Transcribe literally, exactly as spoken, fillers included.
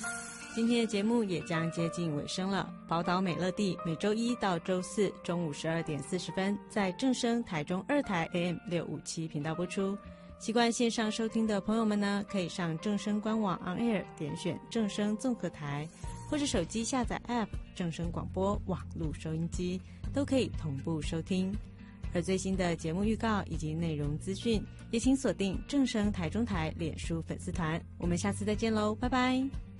今天的节目也将接近尾声了。宝岛美乐蒂每周一到周四中午十二点四十分在正声台中二台 A M 六五七频道播出。习惯线上收听的朋友们呢，可以上正声官网 On Air 点选正声综合台，或者手机下载 App 正声广播网络收音机，都可以同步收听。而最新的节目预告以及内容资讯，也请锁定正声台中台脸书粉丝团。我们下次再见喽，拜拜。